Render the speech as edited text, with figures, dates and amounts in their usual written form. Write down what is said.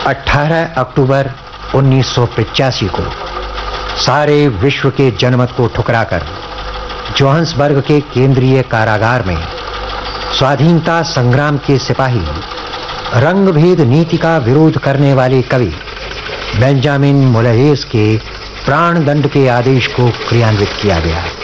18 अक्टूबर 1985 को सारे विश्व के जनमत को ठुकराकर जोहान्सबर्ग के केंद्रीय कारागार में स्वाधीनता संग्राम के सिपाही रंगभेद नीति का विरोध करने वाले कवि बेंजामिन मोलायेस के प्राणदंड के आदेश को क्रियान्वित किया गया।